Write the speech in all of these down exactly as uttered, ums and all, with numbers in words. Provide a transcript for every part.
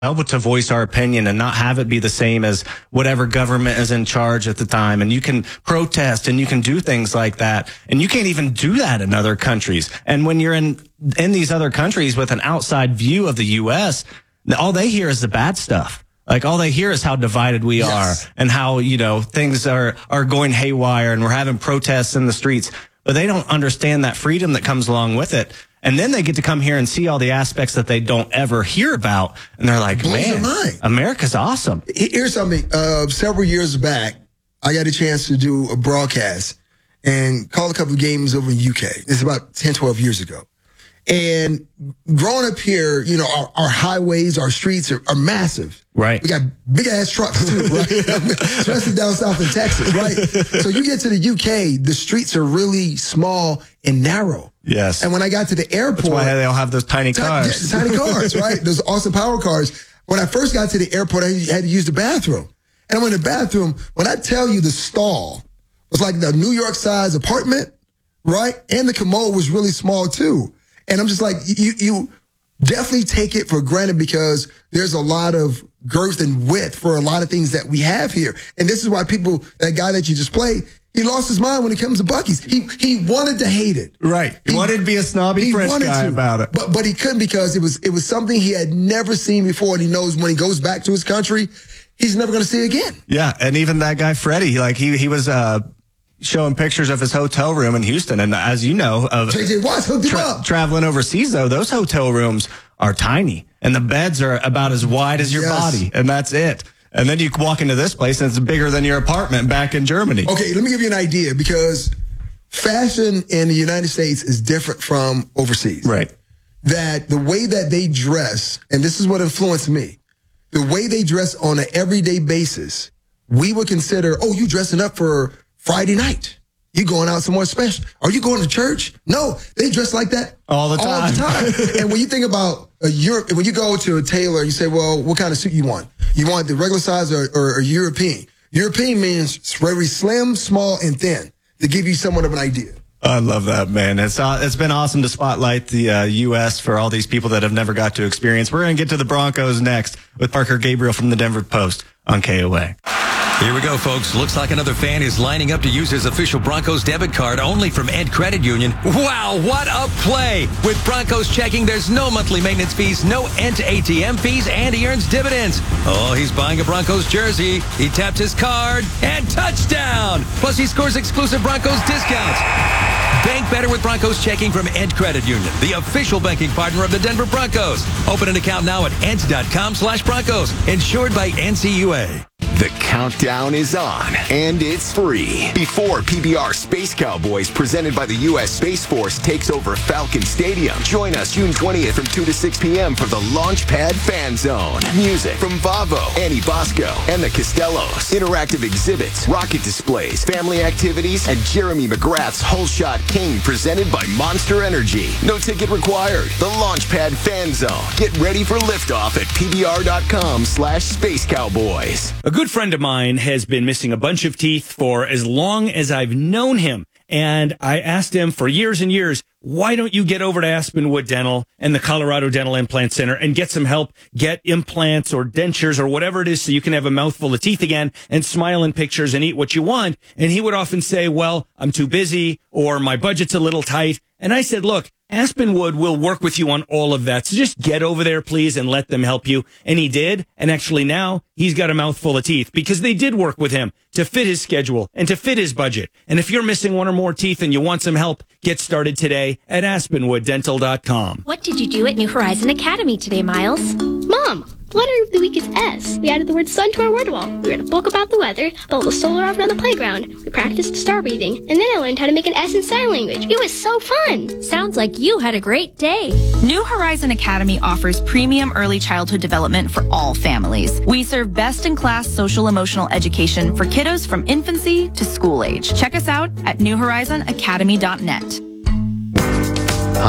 able to voice our opinion and not have it be the same as whatever government is in charge at the time. And you can protest and you can do things like that. And you can't even do that in other countries. And when you're in, in these other countries with an outside view of the U S, all they hear is the bad stuff. Like all they hear is how divided we Yes. are and how, you know, things are, are going haywire and we're having protests in the streets, but they don't understand that freedom that comes along with it. And then they get to come here and see all the aspects that they don't ever hear about. And they're like, Blows their man, mind. America's awesome. Here's something. Uh, several years back, I got a chance to do a broadcast and call a couple of games over in U K. It's about ten, twelve years ago. And growing up here, you know, our, our highways, our streets are, are massive. Right. We got big ass trucks too, right? Especially down south in Texas, right? So you get to the U K, the streets are really small and narrow. Yes. And when I got to the airport, That's why they all have those tiny cars. Yeah, tiny cars, right? Those Austin Power cars. When I first got to the airport, I had to use the bathroom. And I went in the bathroom. When I tell you the stall was like the New York size apartment, right? And the commode was really small too. And I'm just like, you, you definitely take it for granted because there's a lot of girth and width for a lot of things that we have here. And this is why people, that guy that you just played, he lost his mind when it comes to Buc-ee's. He he wanted to hate it. Right. He, he wanted to be a snobby he French wanted guy to, about it. But but he couldn't because it was it was something he had never seen before. And he knows when he goes back to his country, he's never going to see it again. Yeah. And even that guy, Freddie, like he, he was, uh, showing pictures of his hotel room in Houston. And as you know, of J J Watts hooked him tra- up. traveling overseas, though, those hotel rooms are tiny and the beds are about as wide as your Yes. body. And that's it. And then you walk into this place and it's bigger than your apartment back in Germany. Okay, let me give you an idea because fashion in the United States is different from overseas. Right. That the way that they dress, and this is what influenced me, the way they dress on an everyday basis, we would consider, oh, you dressing up for Friday night. You going out somewhere special. Are you going to church? No, they dress like that All the time. All the time. And when you think about a Europe, when you go to a tailor, you say, well, what kind of suit you want? You want the regular size or, or, or European? European means very slim, small, and thin to give you somewhat of an idea. I love that, man. It's uh, it's been awesome to spotlight the uh, U S for all these people that have never got to experience. We're going to get to the Broncos next with Parker Gabriel from the Denver Post on K O A. Here we go, folks. Looks like another fan is lining up to use his official Broncos debit card only from Ed Credit Union. Wow, what a play! With Broncos checking, there's no monthly maintenance fees, no Ent A T M fees, and he earns dividends. Oh, he's buying a Broncos jersey. He taps his card, and touchdown! Plus, he scores exclusive Broncos discounts. Bank better with Broncos checking from Ent Credit Union, the official banking partner of the Denver Broncos. Open an account now at ent.com slash Broncos. Insured by N C U A. The countdown is on, and it's free. Before P B R Space Cowboys, presented by the U S Space Force, takes over Falcon Stadium. Join us June twentieth from two to six p.m. for the Launchpad Fan Zone. Music from Vavo, Annie Bosco, and the Costellos. Interactive exhibits, rocket displays, family activities, and Jeremy McGrath's Whole Shot King, presented by Monster Energy. No ticket required. The Launchpad Fan Zone. Get ready for liftoff at pbr.com slash Space Cowboys. A good friend of mine has been missing a bunch of teeth for as long as I've known him. And I asked him for years and years, why don't you get over to Aspenwood Dental and the Colorado Dental Implant Center and get some help, get implants or dentures or whatever it is so you can have a mouthful of teeth again and smile in pictures and eat what you want. And he would often say, well, I'm too busy or my budget's a little tight. And I said, look, Aspenwood will work with you on all of that. So just get over there, please, and let them help you. And he did. And actually now he's got a mouthful of teeth because they did work with him to fit his schedule and to fit his budget. And if you're missing one or more teeth and you want some help, get started today at aspenwood dental dot com. What did you do at New Horizon Academy today, Miles? Mom, the letter of the week is S. We added the word sun to our word wall. We read a book about the weather, built a solar oven on the playground. We practiced star breathing, and then I learned how to make an S in sign language. It was so fun. Sounds like you had a great day. New Horizon Academy offers premium early childhood development for all families. We serve best-in-class social-emotional education for kiddos from infancy to school age. Check us out at new horizon academy dot net.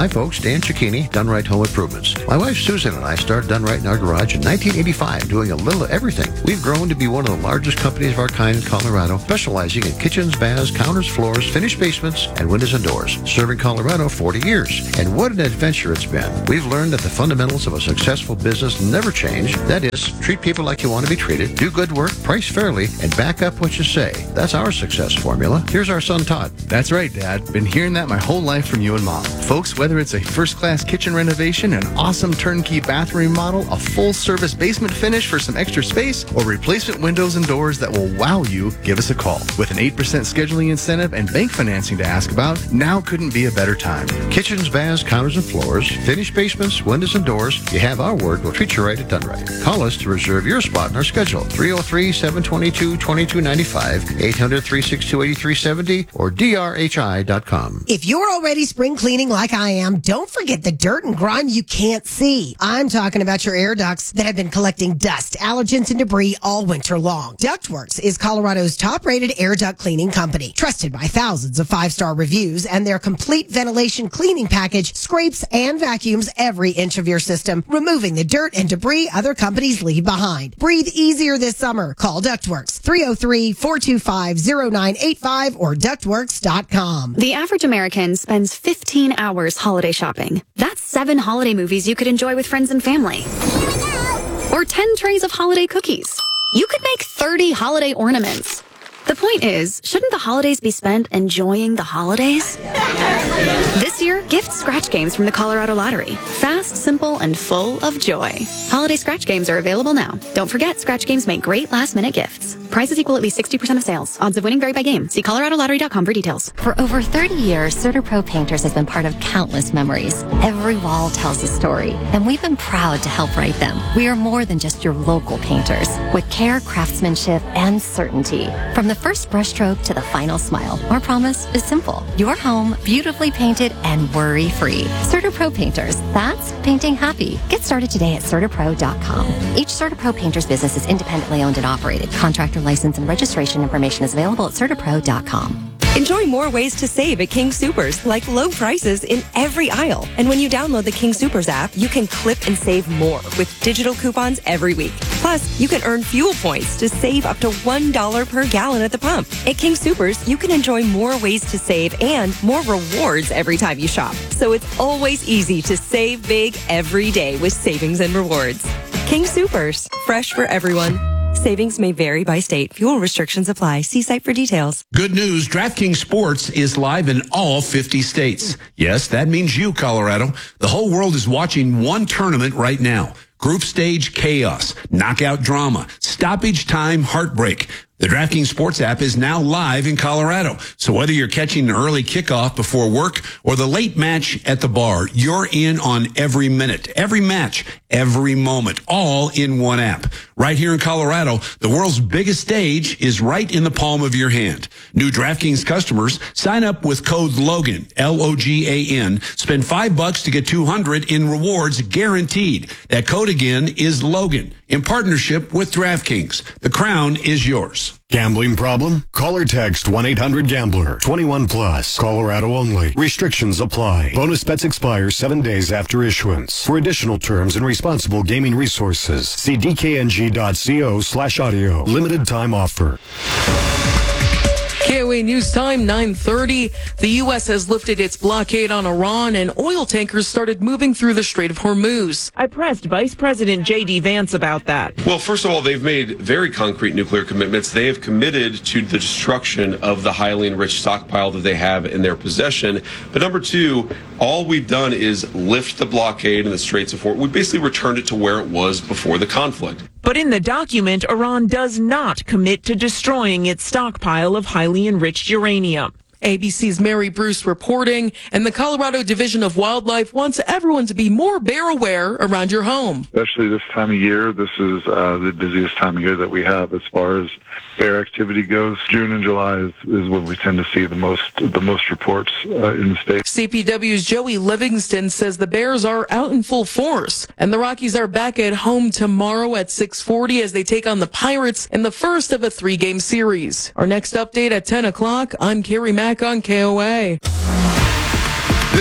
Hi, folks. Dan Cicchini, Done Right Home Improvements. My wife Susan and I started Done Right in our garage in nineteen eighty-five, doing a little of everything. We've grown to be one of the largest companies of our kind in Colorado, specializing in kitchens, baths, counters, floors, finished basements, and windows and doors. Serving Colorado forty years. And what an adventure it's been. We've learned that the fundamentals of a successful business never change. That is, treat people like you want to be treated, do good work, price fairly, and back up what you say. That's our success formula. Here's our son, Todd. That's right, Dad. Been hearing that my whole life from you and Mom. Folks, whether it's a first-class kitchen renovation, an awesome turnkey bathroom model, a full-service basement finish for some extra space, or replacement windows and doors that will wow you, give us a call. With an eight percent scheduling incentive and bank financing to ask about, now couldn't be a better time. Kitchens, baths, counters, and floors, finished basements, windows, and doors. You have our word. We'll treat you right at Done Right. Call us to reserve your spot in our schedule. three oh three, seven two two, two two nine five, eight hundred, three six two, eight three seven zero, or D R H I dot com. If you're already spring cleaning like I am, don't forget the dirt and grime you can't see. I'm talking about your air ducts that have been collecting dust, allergens, and debris all winter long. Ductworks is Colorado's top-rated air duct cleaning company, trusted by thousands of five-star reviews, and their complete ventilation cleaning package scrapes and vacuums every inch of your system, removing the dirt and debris other companies leave behind. Breathe easier this summer. Call Ductworks, three oh three, four two five, oh nine eight five or ductworks dot com. The average American spends fifteen hours holiday shopping. That's seven holiday movies you could enjoy with friends and family. Or ten trays of holiday cookies. You could make thirty holiday ornaments. The point is, shouldn't the holidays be spent enjoying the holidays? This year, gift scratch games from the Colorado Lottery. Fast, simple, and full of joy. Holiday scratch games are available now. Don't forget, scratch games make great last-minute gifts. Prizes equal at least sixty percent of sales. Odds of winning vary by game. See colorado lottery dot com for details. For over thirty years, CertaPro Painters has been part of countless memories. Every wall tells a story, and we've been proud to help write them. We are more than just your local painters, with care, craftsmanship, and certainty. From the first brushstroke to the final smile, our promise is simple. Your home, beautifully painted and worry-free. CertaPro Painters, that's painting happy. Get started today at CertaPro dot com. Each CertaPro Painters business is independently owned and operated. Contractor license and registration information is available at CertaPro dot com. Enjoy more ways to save at King Soopers, like low prices in every aisle. And when you download the King Soopers app, you can clip and save more with digital coupons every week. Plus, you can earn fuel points to save up to one dollar per gallon at the pump. At King Soopers, you can enjoy more ways to save and more rewards every time you shop. So it's always easy to save big every day with savings and rewards. King Soopers, fresh for everyone. Savings may vary by state. Fuel restrictions apply. See site for details. Good news, DraftKings Sports is live in all fifty states. Yes, that means you, Colorado. The whole world is watching one tournament right now. Group stage chaos, knockout drama, stoppage time heartbreak. The DraftKings Sports app is now live in Colorado. So whether you're catching an early kickoff before work or the late match at the bar, you're in on every minute, every match, every moment, all in one app. Right here in Colorado, the world's biggest stage is right in the palm of your hand. New DraftKings customers sign up with code Logan, L O G A N. Spend five bucks to get two hundred in rewards guaranteed. That code again is Logan in partnership with DraftKings. The crown is yours. Gambling problem? Call or text one eight hundred gambler. twenty-one plus. Colorado only. Restrictions apply. Bonus bets expire seven days after issuance. For additional terms and responsible gaming resources, see d k n g dot co slash audio. Limited time offer. K O A News Time, nine thirty. The U S has lifted its blockade on Iran and oil tankers started moving through the Strait of Hormuz. I pressed Vice President J D Vance about that. Well, first of all, they've made very concrete nuclear commitments. They have committed to the destruction of the highly enriched stockpile that they have in their possession. But number two, all we've done is lift the blockade in the Straits of Hormuz. We basically returned it to where it was before the conflict. But in the document, Iran does not commit to destroying its stockpile of highly enriched uranium. A B C's Mary Bruce reporting, and the Colorado Division of Wildlife wants everyone to be more bear aware around your home. Especially this time of year, this is uh, the busiest time of year that we have as far as bear activity goes. June and July is, is when we tend to see the most the most reports uh, in the state. C P W's Joey Livingston says the bears are out in full force, and the Rockies are back at home tomorrow at six forty as they take on the Pirates in the first of a three-game series. Our next update at ten o'clock. I'm Carrie Mack on K O A.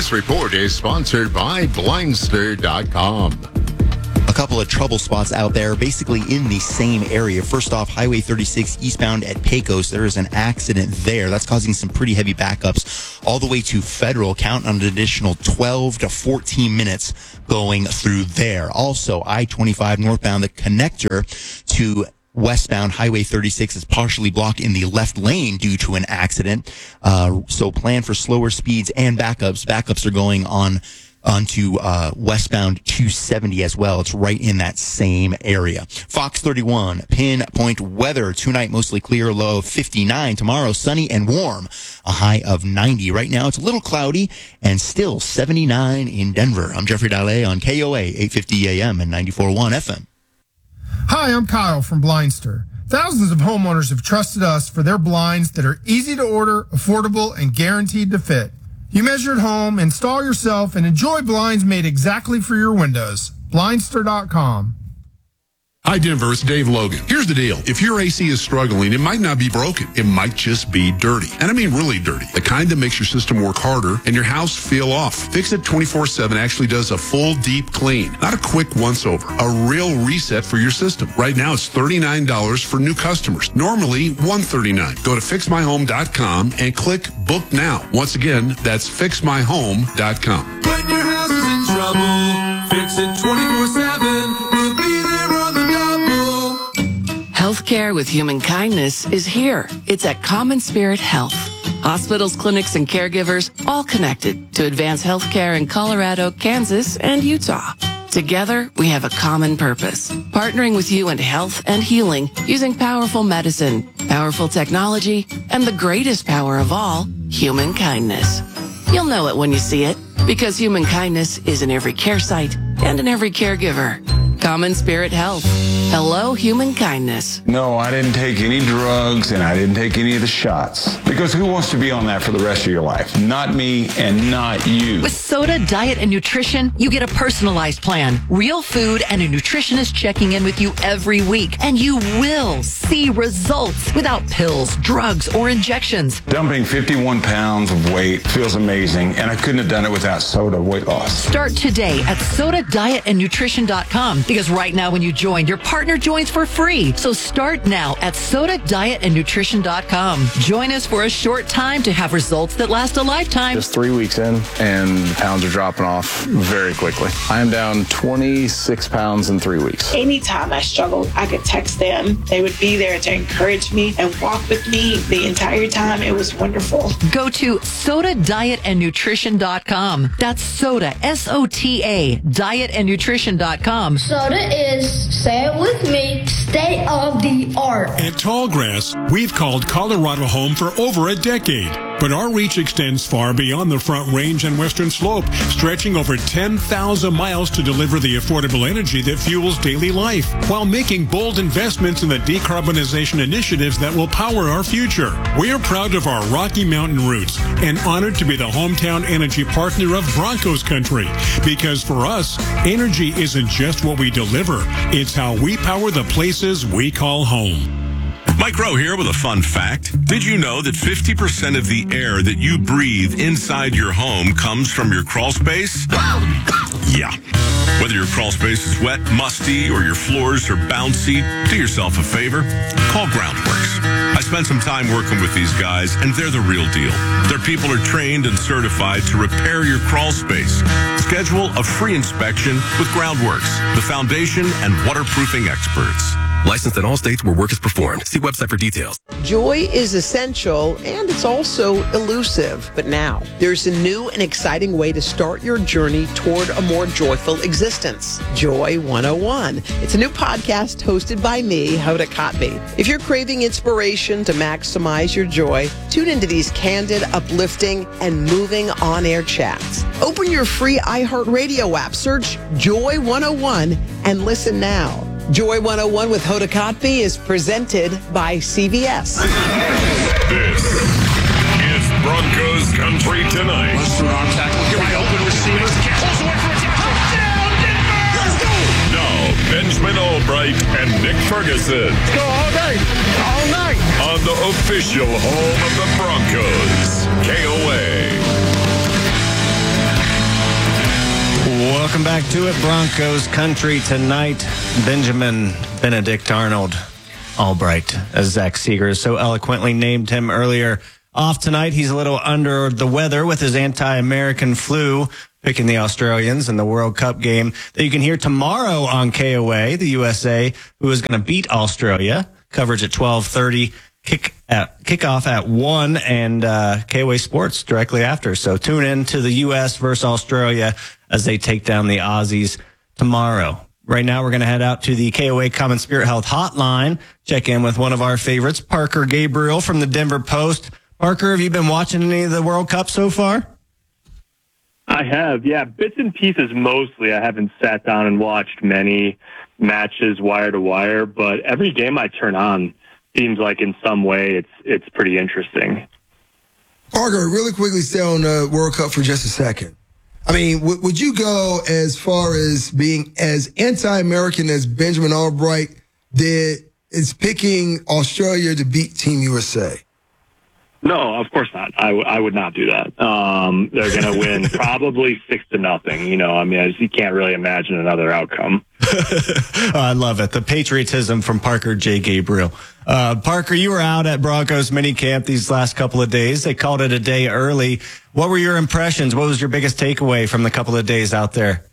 This report is sponsored by Blindster dot com. A couple of trouble spots out there, basically in the same area. First off, Highway thirty-six eastbound at Pecos. There is an accident there. That's causing some pretty heavy backups all the way to Federal. Count on an additional twelve to fourteen minutes going through there. Also, I twenty-five northbound, the connector to westbound Highway thirty-six is partially blocked in the left lane due to an accident. Uh, so plan for slower speeds and backups. Backups are going on onto uh, westbound two seventy as well. It's right in that same area. Fox thirty-one, pinpoint weather. Tonight, mostly clear, low of fifty-nine. Tomorrow, sunny and warm, a high of ninety. Right now, it's a little cloudy and still seventy-nine in Denver. I'm Jeffrey Dalle on K O A, eight fifty A M and ninety-four point one F M. Hi, I'm Kyle from Blindster. Thousands of homeowners have trusted us for their blinds that are easy to order, affordable, and guaranteed to fit. You measure at home, install yourself, and enjoy blinds made exactly for your windows. Blindster dot com. Hi, Denver. It's Dave Logan. Here's the deal. If your A C is struggling, it might not be broken. It might just be dirty. And I mean really dirty. The kind that makes your system work harder and your house feel off. Fix It twenty-four seven actually does a full deep clean. Not a quick once-over. A real reset for your system. Right now, it's thirty-nine dollars for new customers. Normally, one hundred thirty-nine dollars. Go to fix my home dot com and click Book Now. Once again, that's fix my home dot com. When your house is in trouble, Fix It twenty-four seven. We'll be there on the Healthcare with human kindness is here. It's at Common Spirit Health. Hospitals, clinics, and caregivers all connected to advance healthcare in Colorado, Kansas, and Utah. Together, we have a common purpose, partnering with you in health and healing using powerful medicine, powerful technology, and the greatest power of all, human kindness. You'll know it when you see it, because human kindness is in every care site and in every caregiver. Common Spirit Health. Hello, human kindness. No, I didn't take any drugs and I didn't take any of the shots. Because who wants to be on that for the rest of your life? Not me and not you. With Soda Diet and Nutrition, you get a personalized plan, real food, and a nutritionist checking in with you every week. And you will see results without pills, drugs, or injections. Dumping fifty-one pounds of weight feels amazing, and I couldn't have done it without Soda weight loss. Start today at soda diet and nutrition dot com. Because right now when you join, your partner joins for free. So start now at soda diet and nutrition dot com. Join us for a short time to have results that last a lifetime. Just three weeks in, and pounds are dropping off very quickly. I am down twenty-six pounds in three weeks. Anytime I struggled, I could text them. They would be there to encourage me and walk with me the entire time. It was wonderful. Go to soda diet and nutrition dot com. That's soda, S O T A, diet and nutrition dot com. Soda is, say it with me, state of the art. At Tallgrass, we've called Colorado home for over a decade. But our reach extends far beyond the Front Range and Western Slope, stretching over ten thousand miles to deliver the affordable energy that fuels daily life, while making bold investments in the decarbonization initiatives that will power our future. We are proud of our Rocky Mountain roots and honored to be the hometown energy partner of Broncos Country. Because for us, energy isn't just what we deliver, it's how we power the places we call home. Mike Rowe here with a fun fact. Did you know that fifty percent of the air that you breathe inside your home comes from your crawl space? Yeah. Whether your crawl space is wet, musty, or your floors are bouncy, do yourself a favor. Call Groundworks. I spent some time working with these guys, and they're the real deal. Their people are trained and certified to repair your crawl space. Schedule a free inspection with Groundworks, the foundation and waterproofing experts. Licensed in all states where work is performed. See website for details. Joy is essential and it's also elusive. But now, there's a new and exciting way to start your journey toward a more joyful existence. Joy one oh one. It's a new podcast hosted by me, Hoda Kotb. If you're craving inspiration to maximize your joy, tune into these candid, uplifting, and moving on-air chats. Open your free iHeartRadio app, search Joy one oh one, and listen now. Joy one oh one with Hoda Kotb is presented by C V S. This is Broncos Country Tonight. Buster on tackle. Wide open receivers. Pulls away from it. Touchdown, Denver! Let's go! Now, Benjamin Albright and Nick Ferguson. Let's go all day, all night. On the official home of the Broncos, K O A. Welcome back to it. Broncos country tonight. Benjamin Benedict Arnold Albright, as Zach Seeger so eloquently named him earlier. Off tonight, he's a little under the weather with his anti-American flu, picking the Australians in the World Cup game that you can hear tomorrow on K O A. The U S A, who is going to beat Australia. Coverage at twelve thirty. Kick at kickoff at one, and uh, K O A Sports directly after. So tune in to the U S versus Australia as they take down the Aussies tomorrow. Right now, we're going to head out to the K O A Common Spirit Health Hotline. Check in with one of our favorites, Parker Gabriel from the Denver Post. Parker, have you been watching any of the World Cup so far? I have, yeah, bits and pieces mostly. I haven't sat down and watched many matches wire to wire, but every game I turn on seems like in some way it's it's pretty interesting. Parker, really quickly stay on the World Cup for just a second. I mean, w- would you go as far as being as anti-American as Benjamin Albright did is picking Australia to beat Team U S A? No, of course not. I, w- I would not do that. Um, they're going to win probably six to nothing. You know, I mean, I just, you can't really imagine another outcome. Oh, I love it. The patriotism from Parker J. Gabriel. Uh, Parker, you were out at Broncos minicamp these last couple of days. They called it a day early. What were your impressions? What was your biggest takeaway from the couple of days out there?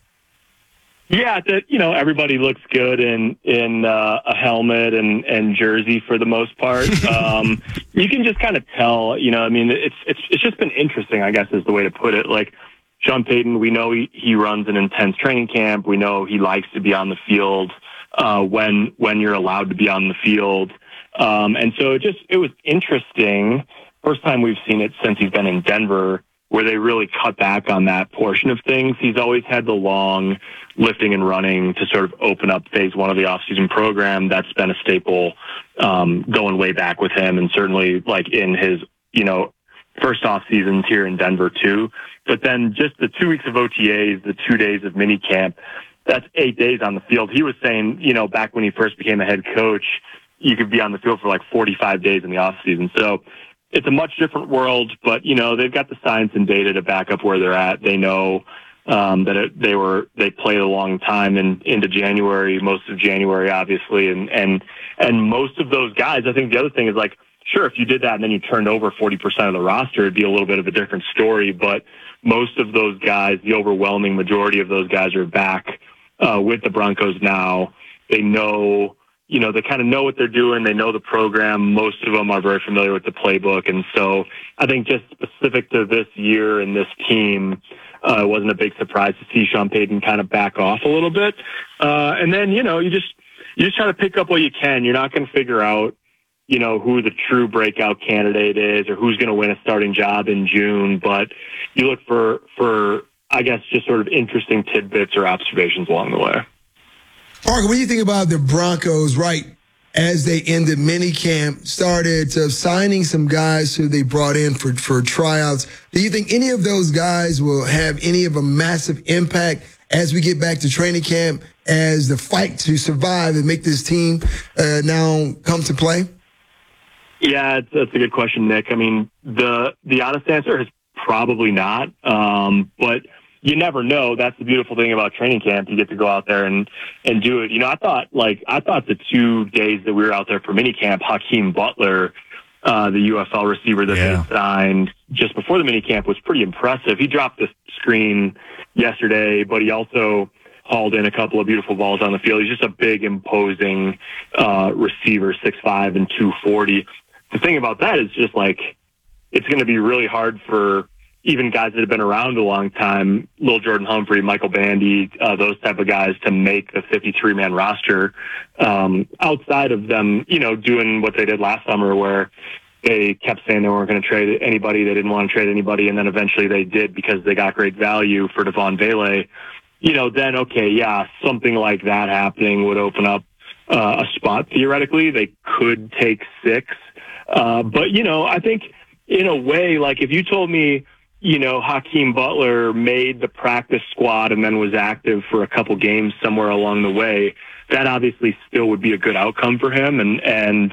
Yeah, that, you know, everybody looks good in in uh, a helmet and, and jersey for the most part. Um, you can just kind of tell, you know, I mean, it's it's it's just been interesting, I guess, is the way to put it. Like Sean Payton, we know he, he runs an intense training camp. We know he likes to be on the field uh, when when you're allowed to be on the field. Um, and so it just it was interesting. First time we've seen it since he's been in Denver, where they really cut back on that portion of things. He's always had the long lifting and running to sort of open up phase one of the offseason program. That's been a staple um, going way back with him, and certainly like in his, you know, first off seasons here in Denver too. But then just the two weeks of O T As, the two days of mini camp, that's eight days on the field. He was saying, you know, back when he first became a head coach, you could be on the field for like forty-five days in the offseason. So it's a much different world, but, you know, they've got the science and data to back up where they're at. They know um, that it, they were they played a long time in, into January, most of January, obviously. And, and, and most of those guys, I think the other thing is like, sure, if you did that and then you turned over forty percent of the roster, it'd be a little bit of a different story. But most of those guys, the overwhelming majority of those guys are back uh, with the Broncos now. They know... You know, they kind of know what they're doing. They know the program. Most of them are very familiar with the playbook. And so I think just specific to this year and this team, uh, it wasn't a big surprise to see Sean Payton kind of back off a little bit. Uh, and then, you know, you just, you just try to pick up what you can. You're not going to figure out, you know, who the true breakout candidate is or who's going to win a starting job in June. But you look for, for, I guess, just sort of interesting tidbits or observations along the way. Parker, what do you think about the Broncos, right, as they ended minicamp, started uh, signing some guys who they brought in for, for tryouts? Do you think any of those guys will have any of a massive impact as we get back to training camp, as the fight to survive and make this team uh, now come to play? Yeah, it's, that's a good question, Nick. I mean, the the honest answer is probably not, um, but you never know. That's the beautiful thing about training camp. You get to go out there and, and do it. You know, I thought like, I thought the two days that we were out there for mini camp, Hakeem Butler, uh, the U F L receiver that yeah. they signed just before the mini camp, was pretty impressive. He dropped the screen yesterday, but he also hauled in a couple of beautiful balls on the field. He's just a big, imposing, uh, receiver, six five and two forty. The thing about that is just like, it's going to be really hard for even guys that have been around a long time, Lil Jordan Humphrey, Michael Bandy, uh, those type of guys, to make the fifty-three man roster, um, outside of them, you know, doing what they did last summer where they kept saying they weren't going to trade anybody. They didn't want to trade anybody. And then eventually they did because they got great value for Devon Vele. You know, then, okay, yeah, something like that happening would open up uh, a spot theoretically. They could take six. Uh, but, you know, I think in a way, like if you told me, you know, Hakeem Butler made the practice squad and then was active for a couple games somewhere along the way, that obviously still would be a good outcome for him. And, and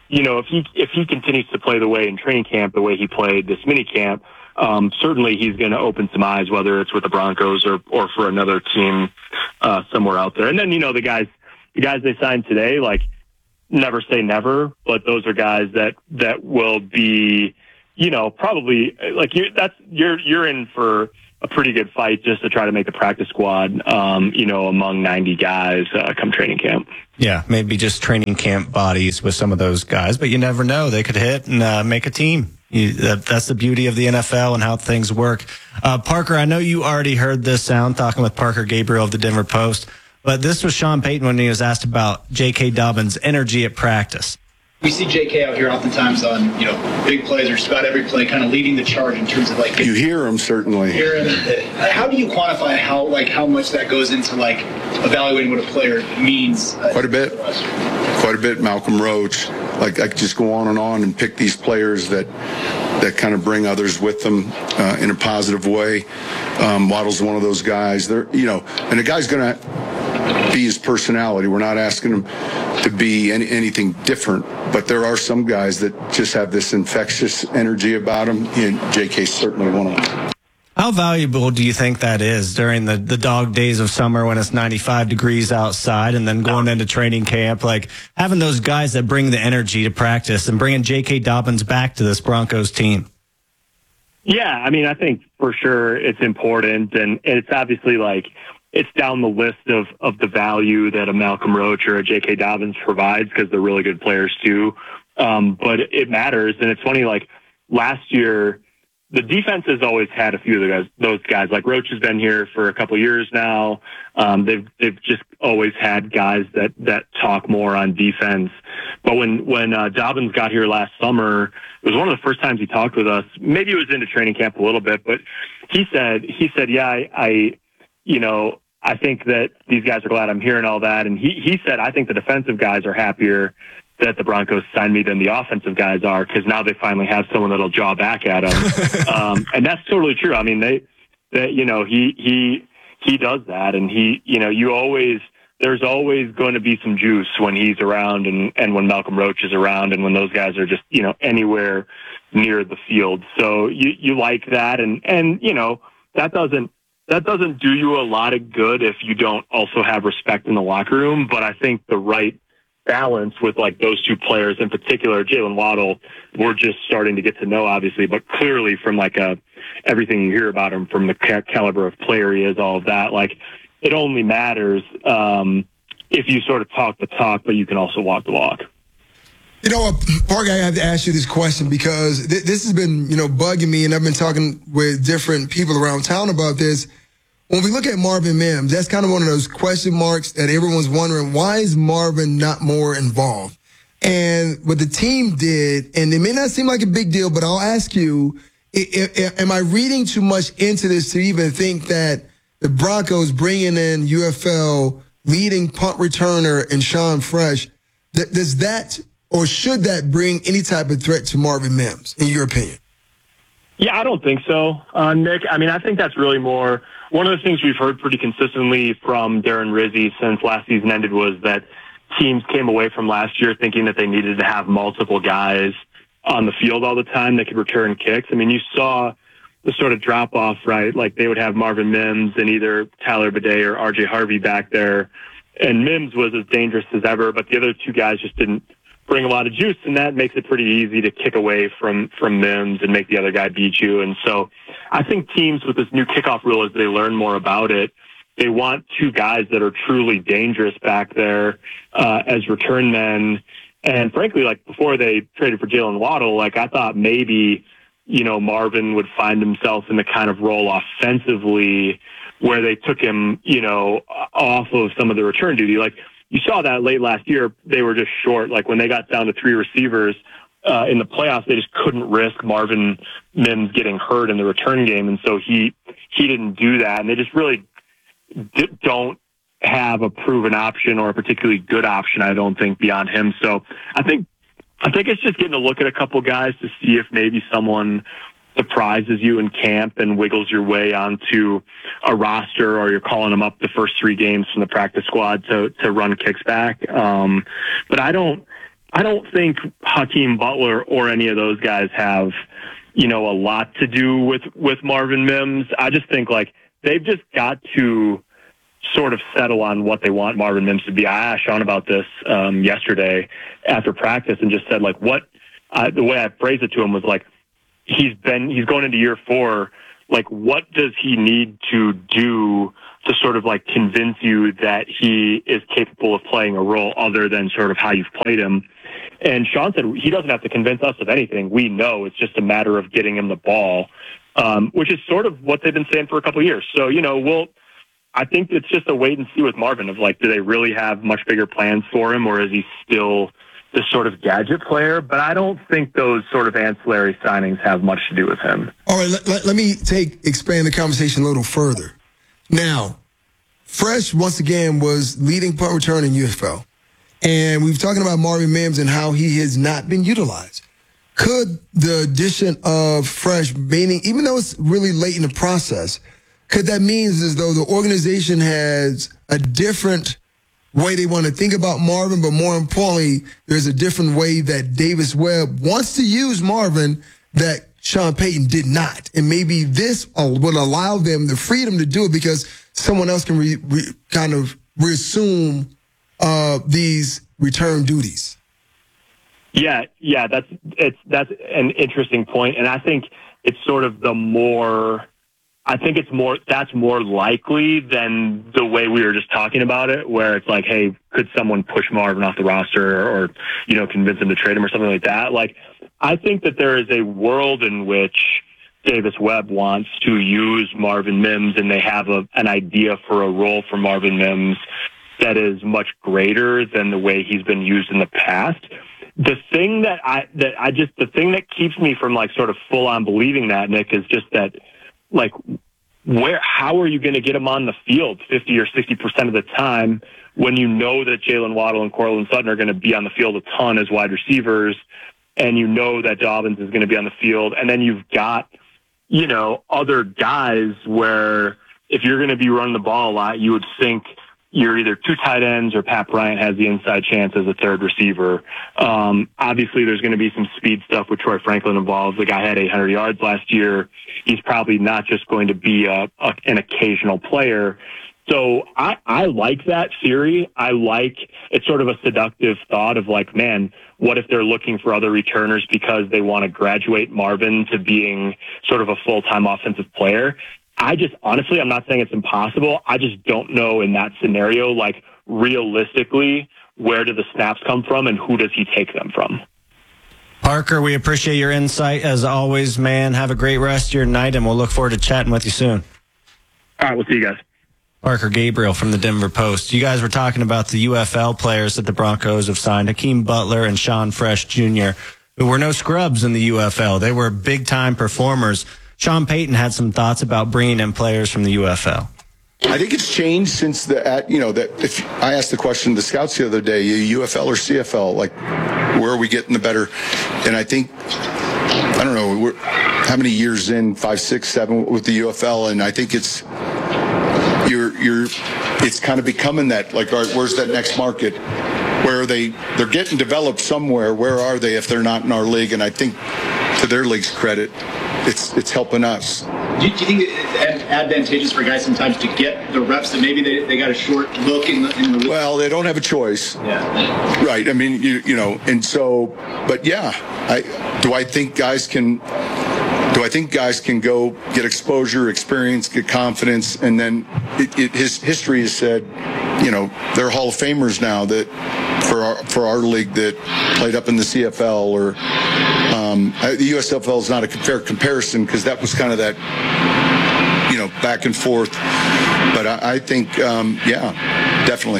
you know, if he if he continues to play the way in training camp, the way he played this mini camp, um, certainly he's going to open some eyes, whether it's with the Broncos or or for another team uh, somewhere out there. And then, you know, the guys the guys they signed today, like, never say never, but those are guys that that will be, you know, probably like you. That's you're you're in for a pretty good fight just to try to make the practice squad, um, you know, among ninety guys uh, come training camp. Yeah, maybe just training camp bodies with some of those guys, but you never know. They could hit and uh, make a team. You, that, that's the beauty of the N F L and how things work. Uh, Parker, I know you already heard this sound talking with Parker Gabriel of the Denver Post, but this was Sean Payton when he was asked about J K. Dobbins' energy at practice. We see J K out here oftentimes on, you know, big plays or just about every play, kind of leading the charge in terms of like. You hear him certainly. Hear him. How do you quantify how like how much that goes into like evaluating what a player means? Uh, Quite a bit. Quite a bit. Malcolm Roach. Like I could just go on and on and pick these players that that kind of bring others with them uh, in a positive way. Um, Waddle's one of those guys. They're, you know, and the guy's going to be his personality. We're not asking him to be any, anything different, but there are some guys that just have this infectious energy about them, and J K's certainly one of them. How valuable do you think that is during the, the dog days of summer when it's ninety-five degrees outside and then going into training camp? Like having those guys that bring the energy to practice and bringing J K. Dobbins back to this Broncos team. Yeah, I mean, I think for sure it's important, and it's obviously like it's down the list of, of the value that a Malcolm Roach or a J K. Dobbins provides because they're really good players too. Um, but it matters, and it's funny, like last year, the defense has always had a few of the guys, those guys. Like Roach has been here for a couple of years now. Um, they've they've just always had guys that that talk more on defense. But when when uh, Dobbins got here last summer, it was one of the first times he talked with us. Maybe it was into training camp a little bit, but he said he said, yeah, I, I you know, I think that these guys are glad I'm here and all that. And he he said, I think the defensive guys are happier that the Broncos signed me than the offensive guys are, because now they finally have someone that'll jaw back at them. um, and that's totally true. I mean, they, they, you know, he, he, he does that. And he, you know, you always, there's always going to be some juice when he's around and, and when Malcolm Roach is around and when those guys are just, you know, anywhere near the field. So you, you like that. And, and, you know, that doesn't, that doesn't do you a lot of good if you don't also have respect in the locker room. But I think the right balance with like those two players in particular, Jalen Waddle, we're just starting to get to know, obviously, but clearly from like a everything you hear about him, from the ca- caliber of player he is, all of that, like it only matters um, if you sort of talk the talk, but you can also walk the walk. You know what, Parker, I have to ask you this question because th- this has been, you know, bugging me, and I've been talking with different people around town about this. When we look at Marvin Mims, that's kind of one of those question marks that everyone's wondering, why is Marvin not more involved? And what the team did, and it may not seem like a big deal, but I'll ask you, I, I, am I reading too much into this to even think that the Broncos bringing in U F L leading punt returner and Sean Fresh, th- does that or should that bring any type of threat to Marvin Mims, in your opinion? Yeah, I don't think so, uh, Nick. I mean, I think that's really more one of the things we've heard pretty consistently from Darren Rizzi since last season ended was that teams came away from last year thinking that they needed to have multiple guys on the field all the time that could return kicks. I mean, you saw the sort of drop off, right? Like they would have Marvin Mims and either Tyler Bidet or R J Harvey back there. And Mims was as dangerous as ever, but the other two guys just didn't bring a lot of juice, and that makes it pretty easy to kick away from, from Mims and make the other guy beat you. And so I think teams with this new kickoff rule, as they learn more about it, they want two guys that are truly dangerous back there uh, as return men. And frankly, like before they traded for Jalen Waddle, like I thought maybe, you know, Marvin would find himself in the kind of role offensively where they took him, you know, off of some of the return duty. Like, you saw that late last year, they were just short. Like when they got down to three receivers uh, in the playoffs, they just couldn't risk Marvin Mims getting hurt in the return game. And so he, he didn't do that. And they just really d- don't have a proven option or a particularly good option, I don't think, beyond him. So I think, I think it's just getting to look at a couple guys to see if maybe someone surprises you in camp and wiggles your way onto a roster, or you're calling them up the first three games from the practice squad to, to run kicks back. Um, but I don't, I don't think Hakeem Butler or any of those guys have, you know, a lot to do with, with Marvin Mims. I just think, like, they've just got to sort of settle on what they want Marvin Mims to be. I asked Sean about this um, yesterday after practice and just said, like, what uh, the way I phrased it to him was like, he's been, he's going into year four. Like, what does he need to do to sort of like convince you that he is capable of playing a role other than sort of how you've played him? And Sean said he doesn't have to convince us of anything. We know it's just a matter of getting him the ball, um, which is sort of what they've been saying for a couple of years. So, you know, we'll, I think it's just a wait and see with Marvin of like, do they really have much bigger plans for him, or is he still this sort of gadget player? But I don't think those sort of ancillary signings have much to do with him. All right, let, let, let me take expand the conversation a little further. Now, Fresh, once again, was leading punt return in U F L. And we've talking about Marvin Mims and how he has not been utilized. Could the addition of Fresh, meaning even though it's really late in the process, could that mean as though the organization has a different way they want to think about Marvin, but more importantly, there's a different way that Davis Webb wants to use Marvin that Sean Payton did not. And maybe this will allow them the freedom to do it because someone else can re, re, kind of reassume uh, these return duties. Yeah, yeah, that's it's that's an interesting point, and I think it's sort of the more. I think it's more, that's more likely than the way we were just talking about it, where it's like, hey, could someone push Marvin off the roster or, or, you know, convince him to trade him or something like that? Like, I think that there is a world in which Davis Webb wants to use Marvin Mims and they have a, an idea for a role for Marvin Mims that is much greater than the way he's been used in the past. The thing that I, that I just, the thing that keeps me from like sort of full on believing that, Nick, is just that, like, where, how are you going to get him on the field fifty or sixty percent of the time when you know that Jalen Waddle and Courtland Sutton are going to be on the field a ton as wide receivers, and you know that Dobbins is going to be on the field, and then you've got, you know, other guys where if you're going to be running the ball a lot, you would think you're either two tight ends or Pat Bryant has the inside chance as a third receiver. Um, obviously, there's going to be some speed stuff with Troy Franklin involved. The guy had eight hundred yards last year. He's probably not just going to be a, a, an occasional player. So I, I like that theory. I like, it's sort of a seductive thought of like, man, what if they're looking for other returners because they want to graduate Marvin to being sort of a full-time offensive player? I just, honestly, I'm not saying it's impossible. I just don't know in that scenario, like, realistically, where do the snaps come from and who does he take them from? Parker, we appreciate your insight as always, man. Have a great rest of your night, and we'll look forward to chatting with you soon. All right, we'll see you guys. Parker Gabriel from the Denver Post. You guys were talking about the U F L players that the Broncos have signed, Hakeem Butler and Sean Fresh Junior, who were no scrubs in the U F L. They were big-time performers. Sean Payton had some thoughts about bringing in players from the U F L. I think it's changed since the, at, you know, that if I asked the question to the scouts the other day, U F L or C F L, like, where are we getting the better? And I think, I don't know, we're, how many years in, five, six, seven with the U F L, and I think it's, you're, you're, it's kind of becoming that, like, all right, where's that next market? Where are they, they're getting developed somewhere. Where are they if they're not in our league? And I think, to their league's credit, it's it's helping us. Do you, do you think it's advantageous for guys sometimes to get the reps that maybe they, they got a short look in the, in the league? Well, they don't have a choice. Yeah. Right. I mean, you you know, and so, but yeah, I do I think guys can, do I think guys can go get exposure, experience, get confidence, and then it, it, his history has said, you know, they're Hall of Famers now that for our, for our league that played up in the C F L or um, the U S F L is not a fair comparison because that was kind of that, you know, back and forth. But I, I think, um, yeah, definitely.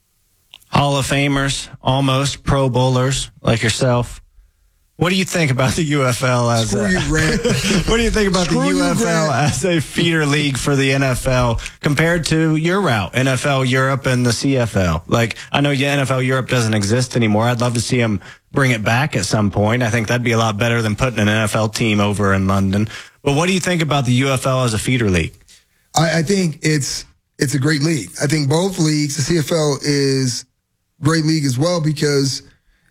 Hall of Famers, almost Pro Bowlers like yourself. What do you think about the U F L as Screw a, you, Grant. What do you think about Screw the U F L you, as a feeder league for the N F L compared to your route, N F L Europe and the C F L? Like, I know N F L Europe doesn't exist anymore. I'd love to see them bring it back at some point. I think that'd be a lot better than putting an N F L team over in London. But what do you think about the U F L as a feeder league? I, I think it's it's a great league. I think both leagues, the C F L is a great league as well because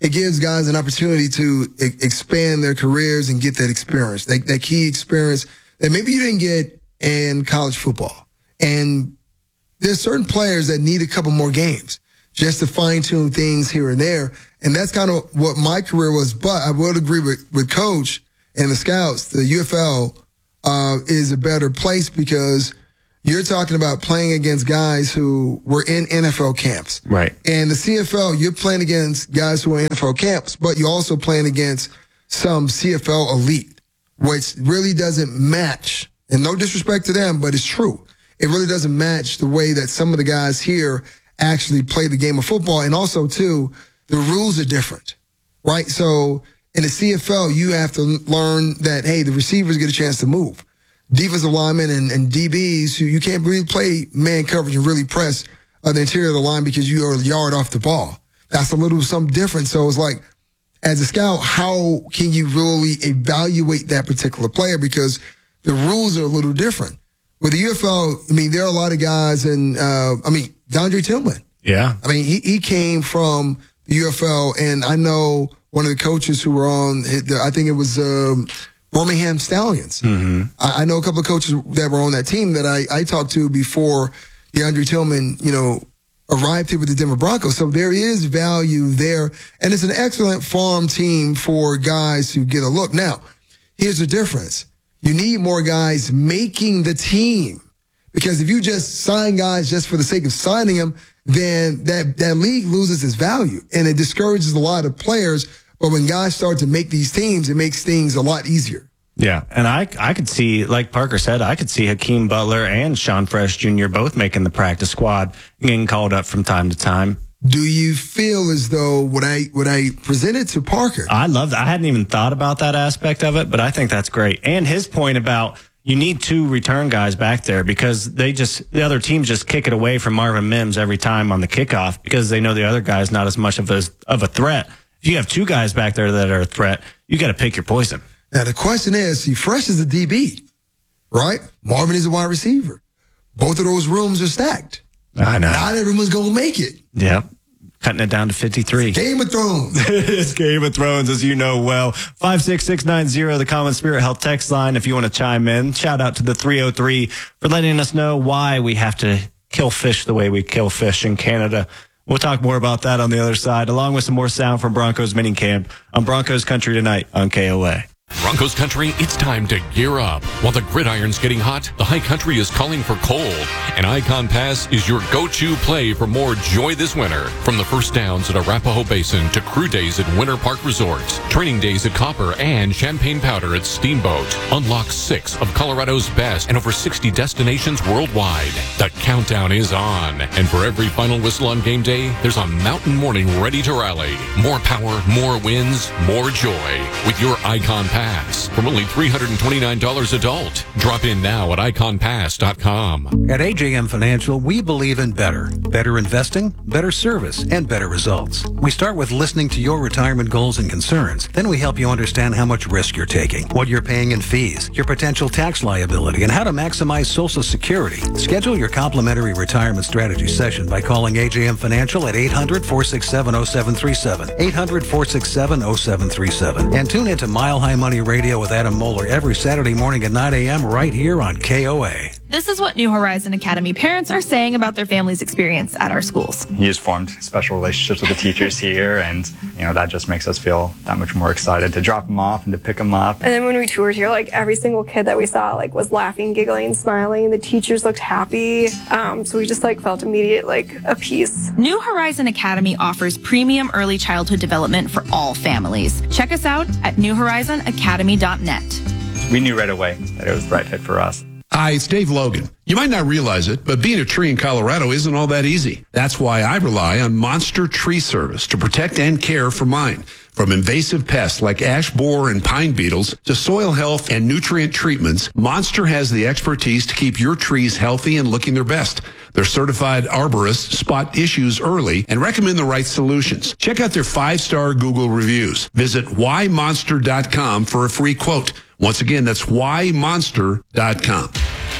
it gives guys an opportunity to e- expand their careers and get that experience, that, that key experience that maybe you didn't get in college football. And there's certain players that need a couple more games just to fine tune things here and there. And that's kind of what my career was. But I would agree with, with Coach and the scouts. The U F L uh, is a better place because you're talking about playing against guys who were in N F L camps. Right. And the C F L, you're playing against guys who are in N F L camps, but you're also playing against some C F L elite, which really doesn't match. And no disrespect to them, but it's true. It really doesn't match the way that some of the guys here actually play the game of football. And also, too, the rules are different, right? So in the C F L, you have to learn that, hey, the receivers get a chance to move. Defensive linemen and, and D Bs, who you can't really play man coverage and really press uh, the interior of the line because you are a yard off the ball. That's a little something different. So it's like, as a scout, how can you really evaluate that particular player? Because the rules are a little different. With the U F L, I mean, there are a lot of guys, and uh, I mean, DeAndre Tillman. Yeah. I mean, he, he came from the U F L, and I know one of the coaches who were on, I think it was um, Birmingham Stallions. Mm-hmm. I, I know a couple of coaches that were on that team that I, I talked to before DeAndre Tillman, you know, arrived here with the Denver Broncos. So there is value there, and it's an excellent farm team for guys who get a look. Now, here's the difference. You need more guys making the team, because if you just sign guys just for the sake of signing them, then that, that league loses its value, and it discourages a lot of players. But when guys start to make these teams, it makes things a lot easier. Yeah, and I I could see, like Parker said, I could see Hakeem Butler and Sean Fresh Junior both making the practice squad, getting called up from time to time. Do you feel as though what I what I presented to Parker? I love that. I hadn't even thought about that aspect of it, but I think that's great. And his point about you need two return guys back there because they just the other teams just kick it away from Marvin Mims every time on the kickoff because they know the other guy's not as much of a of a threat. If you have two guys back there that are a threat, you got to pick your poison. Now the question is, see, Fresh is a D B, right? Marvin is a wide receiver. Both of those rooms are stacked. I know. Not everyone's going to make it. Yep. Cutting it down to fifty-three. Game of Thrones. It's Game of Thrones, as you know well. five six six nine zero, the Common Spirit Health text line, if you want to chime in. Shout out to the three oh three for letting us know why we have to kill fish the way we kill fish in Canada. We'll talk more about that on the other side, along with some more sound from Broncos minicamp on Broncos Country tonight on K O A. Broncos Country, it's time to gear up. While the gridiron's getting hot, the high country is calling for cold. And Icon Pass is your go-to play for more joy this winter. From the first downs at Arapahoe Basin to crew days at Winter Park Resorts, training days at Copper, and Champagne Powder at Steamboat. Unlock six of Colorado's best and over sixty destinations worldwide. The countdown is on. And for every final whistle on game day, there's a mountain morning ready to rally. More power, more wins, more joy. With your Icon Pass. From only three hundred twenty-nine dollars adult. Drop in now at icon pass dot com. At A J M Financial, we believe in better. Better investing, better service, and better results. We start with listening to your retirement goals and concerns. Then we help you understand how much risk you're taking, what you're paying in fees, your potential tax liability, and how to maximize Social Security. Schedule your complimentary retirement strategy session by calling A J M Financial at eight hundred, four six seven, oh seven three seven, eight hundred, four six seven, oh seven three seven. And tune into Mile High Money Radio with Adam Moeller every Saturday morning at nine a.m. right here on K O A. This is what New Horizon Academy parents are saying about their family's experience at our schools. He has formed special relationships with the teachers here, and you know that just makes us feel that much more excited to drop them off and to pick them up. And then when we toured here, like every single kid that we saw like was laughing, giggling, smiling. The teachers looked happy, um, so we just like felt immediate like a peace. New Horizon Academy offers premium early childhood development for all families. Check us out at new horizon academy dot net. We knew right away that it was the right fit for us. Hi, it's Dave Logan. You might not realize it, but being a tree in Colorado isn't all that easy. That's why I rely on Monster Tree Service to protect and care for mine. From invasive pests like ash borer and pine beetles to soil health and nutrient treatments, Monster has the expertise to keep your trees healthy and looking their best. Their certified arborists spot issues early and recommend the right solutions. Check out their five-star Google reviews. Visit why monster dot com for a free quote. Once again, that's why monster dot com.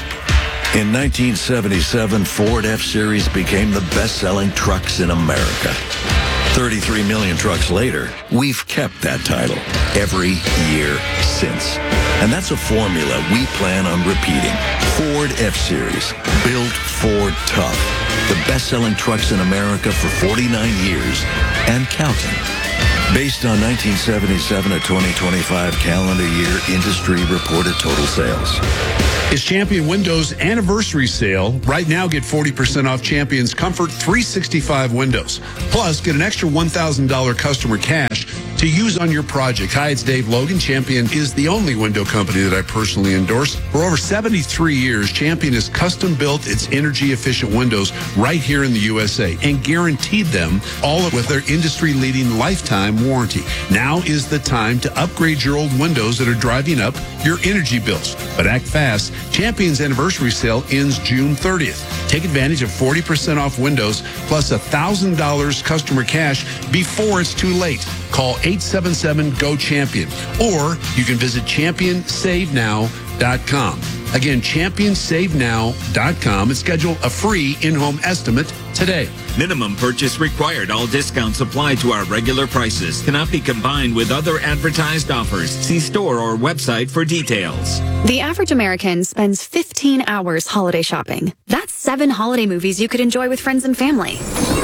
In nineteen seventy-seven, Ford F-Series became the best-selling trucks in America. thirty-three million trucks later, we've kept that title every year since. And that's a formula we plan on repeating. Ford F-Series, built Ford tough. The best-selling trucks in America for forty-nine years and counting. Based on nineteen seventy-seven to twenty twenty-five calendar year industry reported total sales. It's Champion Windows anniversary sale. Right now, get forty percent off Champion's Comfort three sixty-five windows. Plus, get an extra one thousand dollars customer cash to use on your project. Hi, it's Dave Logan. Champion is the only window company that I personally endorse. For over seventy-three years, Champion has custom built its energy efficient windows right here in the U S A and guaranteed them all with their industry leading lifetime warranty. Now is the time to upgrade your old windows that are driving up your energy bills. But act fast. Champion's anniversary sale ends June thirtieth. Take advantage of forty percent off windows plus one thousand dollars customer cash before it's too late. Call eight seven seven, G O, CHAMPION. Or you can visit champion save now dot com. Again, champion save now dot com and schedule a free in-home estimate today. Minimum purchase required. All discounts apply to our regular prices. Cannot be combined with other advertised offers. See store or website for details. The average American spends fifteen hours holiday shopping. That's seven holiday movies you could enjoy with friends and family.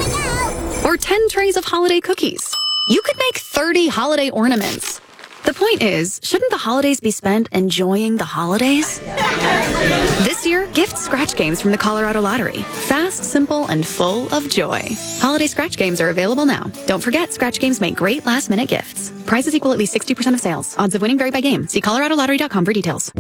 Or ten trays of holiday cookies. You could make thirty holiday ornaments. The point is, shouldn't the holidays be spent enjoying the holidays? This year, gift scratch games from the Colorado Lottery. Fast, simple, and full of joy. Holiday scratch games are available now. Don't forget, scratch games make great last-minute gifts. Prizes equal at least sixty percent of sales. Odds of winning vary by game. See colorado lottery dot com for details.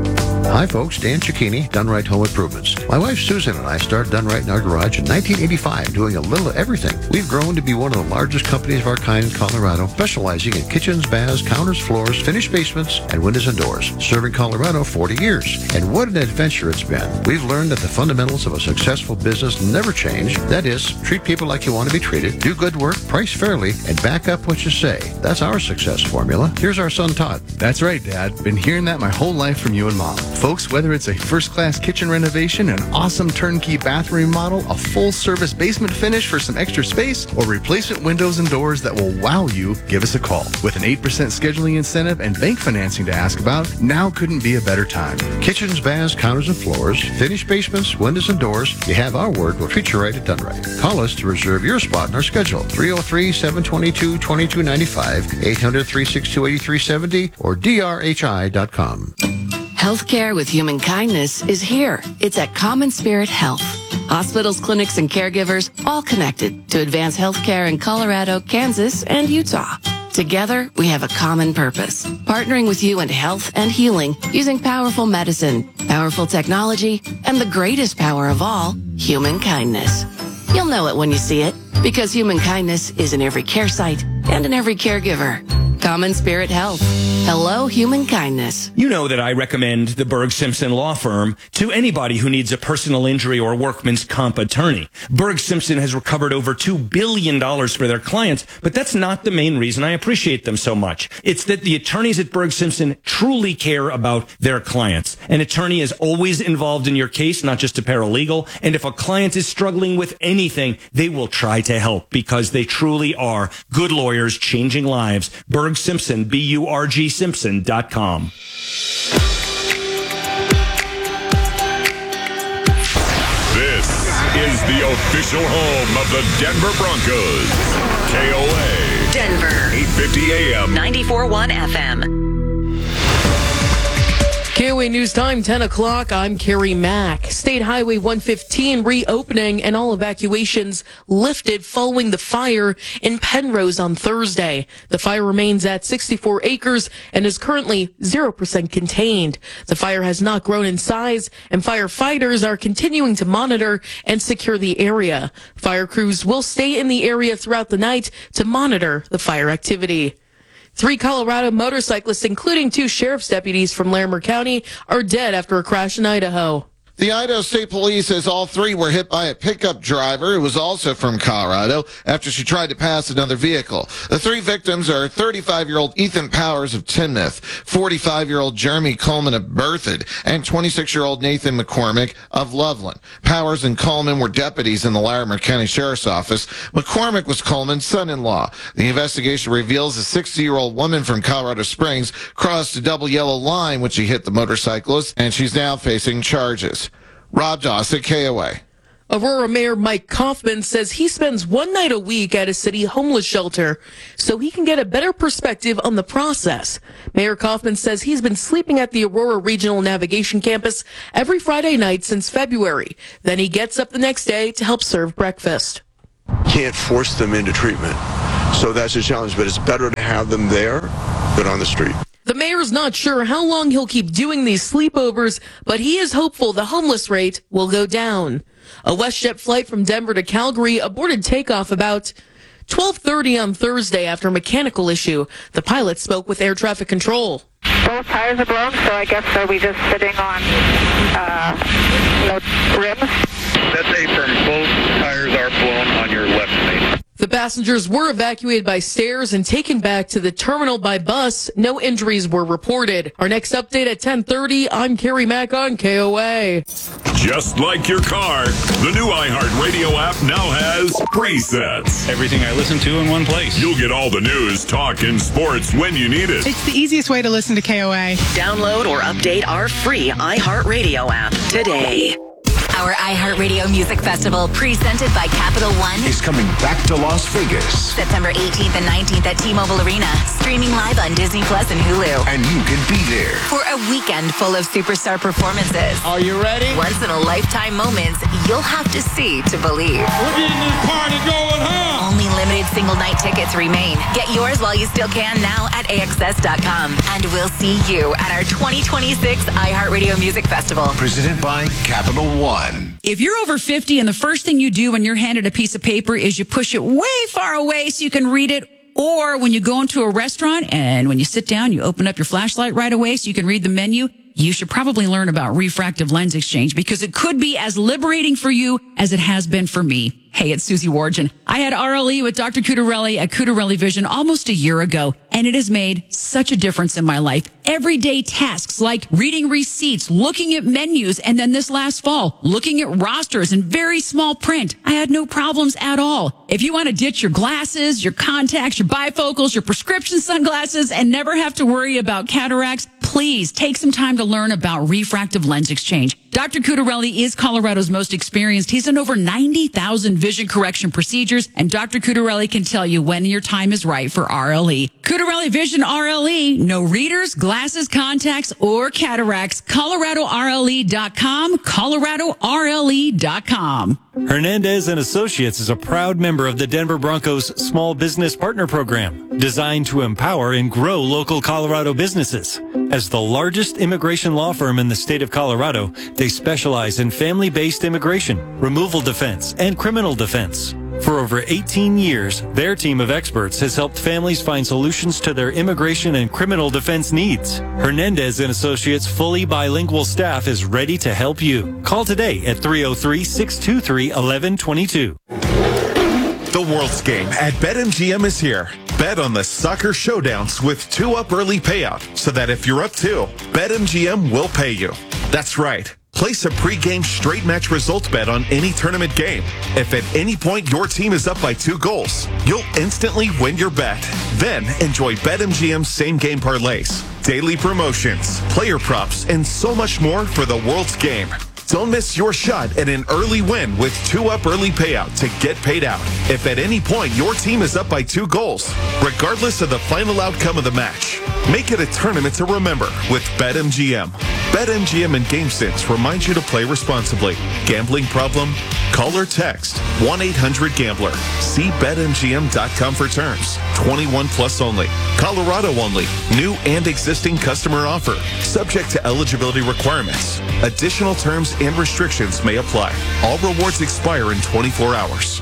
Hi folks, Dan Cicchini, Done Right Home Improvements. My wife Susan and I started Done Right in our garage in nineteen eighty-five, doing a little of everything. We've grown to be one of the largest companies of our kind in Colorado, specializing in kitchens, baths, counters, floors, finished basements, and windows and doors. Serving Colorado forty years. And what an adventure it's been. We've learned that the fundamentals of a successful business never change. That is, treat people like you want to be treated, do good work, price fairly, and back up what you say. That's our success formula. Here's our son Todd. That's right, Dad. Been hearing that my whole life from you and Mom. Folks, whether it's a first-class kitchen renovation, an awesome turnkey bathroom model, a full-service basement finish for some extra space, or replacement windows and doors that will wow you, give us a call. With an eight percent scheduling incentive and bank financing to ask about, now couldn't be a better time. Kitchens, baths, counters, and floors, finished basements, windows, and doors. You have our word. We'll treat you right at Done Right. Call us to reserve your spot in our schedule. three oh three, seven two two, two two nine five, eight hundred, three six two, eight three seven zero, or D R H I dot com. Healthcare with human kindness is here. It's at Common Spirit Health. Hospitals, clinics, and caregivers all connected to advance healthcare in Colorado, Kansas, and Utah. Together, we have a common purpose, partnering with you in health and healing using powerful medicine, powerful technology, and the greatest power of all, human kindness. You'll know it when you see it, because human kindness is in every care site and in every caregiver. Common Spirit Health. Hello, human kindness. You know that I recommend the Berg Simpson Law Firm to anybody who needs a personal injury or workman's comp attorney. Berg Simpson has recovered over two billion dollars for their clients, but that's not the main reason I appreciate them so much. It's that the attorneys at Berg Simpson truly care about their clients. An attorney is always involved in your case, not just a paralegal. And if a client is struggling with anything, they will try to help because they truly are good lawyers changing lives. Berg Simpson, B U R G Simpson dot com. This is the official home of the Denver Broncos. K O A. Denver. eight fifty A M. ninety-four point one F M. K O A News Time, ten o'clock. I'm Carrie Mack. State Highway one fifteen reopening and all evacuations lifted following the fire in Penrose on Thursday. The fire remains at sixty-four acres and is currently zero percent contained. The fire has not grown in size, and firefighters are continuing to monitor and secure the area. Fire crews will stay in the area throughout the night to monitor the fire activity. Three Colorado motorcyclists, including two sheriff's deputies from Larimer County, are dead after a crash in Idaho. The Idaho State Police says all three were hit by a pickup driver who was also from Colorado after she tried to pass another vehicle. The three victims are thirty-five-year-old Ethan Powers of Tinmouth, forty-five-year-old Jeremy Coleman of Berthoud, and twenty-six-year-old Nathan McCormick of Loveland. Powers and Coleman were deputies in the Larimer County Sheriff's Office. McCormick was Coleman's son-in-law. The investigation reveals a sixty-year-old woman from Colorado Springs crossed a double yellow line when she hit the motorcyclist, and she's now facing charges. Rob Dossett, K O A. Aurora Mayor Mike Kaufman says he spends one night a week at a city homeless shelter so he can get a better perspective on the process. Mayor Kaufman says he's been sleeping at the Aurora Regional Navigation Campus every Friday night since February. Then he gets up the next day to help serve breakfast. Can't force them into treatment, so that's a challenge, but it's better to have them there than on the street. The mayor's not sure how long he'll keep doing these sleepovers, but he is hopeful the homeless rate will go down. A WestJet flight from Denver to Calgary aborted takeoff about twelve thirty on Thursday after a mechanical issue. The pilot spoke with air traffic control. Both tires are blown, so I guess are we just sitting on uh, no rims? That's a firm. Both tires are blown on your left main. The passengers were evacuated by stairs and taken back to the terminal by bus. No injuries were reported. Our next update at ten thirty. I'm Carrie Mack on K O A. Just like your car, the new iHeartRadio app now has presets. Everything I listen to in one place. You'll get all the news, talk, and sports when you need it. It's the easiest way to listen to K O A. Download or update our free iHeartRadio app today. Our iHeartRadio Music Festival, presented by Capital One, is coming back to Las Vegas. September eighteenth and nineteenth at T-Mobile Arena. Streaming live on Disney Plus and Hulu. And you can be there for a weekend full of superstar performances. Are you ready? Once in a lifetime moments you'll have to see to believe. We're getting this party going, huh? Only limited single night tickets remain. Get yours while you still can now at A X S dot com. And we'll see you at our twenty twenty-six iHeartRadio Music Festival. Presented by Capital One. If you're over fifty and the first thing you do when you're handed a piece of paper is you push it way far away so you can read it, or when you go into a restaurant and when you sit down, you open up your flashlight right away so you can read the menu, you should probably learn about refractive lens exchange because it could be as liberating for you as it has been for me. Hey, it's Susie Wargin. I had R L E with Doctor Cutarelli at Cutarelli Vision almost a year ago, and it has made such a difference in my life. Everyday tasks like reading receipts, looking at menus, and then this last fall, looking at rosters in very small print. I had no problems at all. If you want to ditch your glasses, your contacts, your bifocals, your prescription sunglasses, and never have to worry about cataracts, please take some time to learn about refractive lens exchange. Doctor Cutarelli is Colorado's most experienced. He's done over ninety thousand vision correction procedures, and Doctor Cutarelli can tell you when your time is right for R L E. Cutarelli Vision R L E. No readers, glasses, contacts, or cataracts. Colorado R L E dot com. Colorado R L E dot com. Hernandez and Associates is a proud member of the Denver Broncos Small Business Partner Program, designed to empower and grow local Colorado businesses. As the largest immigration law firm in the state of Colorado, they specialize in family-based immigration, removal defense, and criminal defense. For over eighteen years, their team of experts has helped families find solutions to their immigration and criminal defense needs. Hernandez and Associates' fully bilingual staff is ready to help you. Call today at three oh three, six two three, one one two two. The World's Game at BetMGM is here. Bet on the soccer showdowns with two up early payout so that if you're up two, BetMGM will pay you. That's right. Place a pregame straight match result bet on any tournament game. If at any point your team is up by two goals, you'll instantly win your bet. Then enjoy BetMGM's same game parlays, daily promotions, player props, and so much more for the World's Game. Don't miss your shot at an early win with two up early payout to get paid out. If at any point your team is up by two goals, regardless of the final outcome of the match, make it a tournament to remember with BetMGM. BetMGM and GameSense remind you to play responsibly. Gambling problem? Call or text one eight hundred gambler. See Bet M G M dot com for terms. twenty-one plus only. Colorado only. New and existing customer offer. Subject to eligibility requirements. Additional terms and restrictions may apply. All rewards expire in twenty-four hours.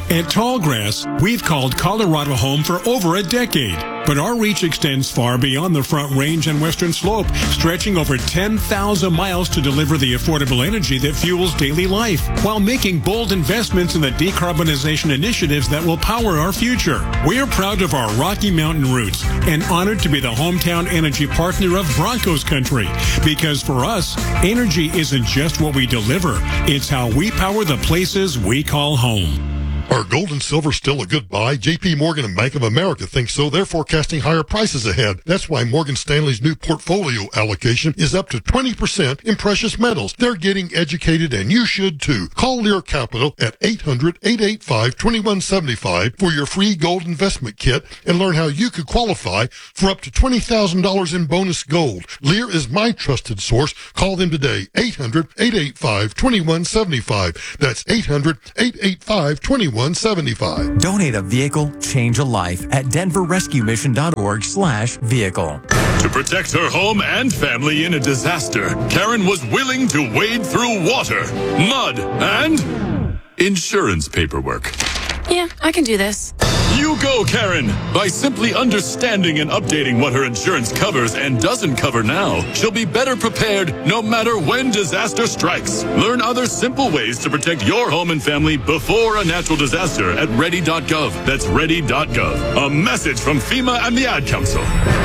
At Tallgrass, we've called Colorado home for over a decade, but our reach extends far beyond the Front Range and Western Slope, stretching over ten thousand miles to deliver the affordable energy that fuels daily life, while making bold investments in the decarbonization initiatives that will power our future. We're proud of our Rocky Mountain roots and honored to be the hometown energy partner of Broncos Country, because for us, energy isn't just what we deliver, it's how we power the places we call home. Are gold and silver still a good buy? J P Morgan and Bank of America think so. They're forecasting higher prices ahead. That's why Morgan Stanley's new portfolio allocation is up to twenty percent in precious metals. They're getting educated, and you should too. Call Lear Capital at eight hundred, eight eight five, two one seven five for your free gold investment kit and learn how you could qualify for up to twenty thousand dollars in bonus gold. Lear is my trusted source. Call them today, eight hundred, eight eight five, two one seven five. That's eight hundred, eight eight five, two one seven five. Donate a vehicle, change a life at denver rescue mission dot org slash vehicle. To protect her home and family in a disaster, Karen was willing to wade through water, mud, and insurance paperwork. Yeah, I can do this. You go, Karen! By simply understanding and updating what her insurance covers and doesn't cover now, she'll be better prepared no matter when disaster strikes. Learn other simple ways to protect your home and family before a natural disaster at ready dot gov. That's ready dot gov. A message from FEMA and the Ad Council.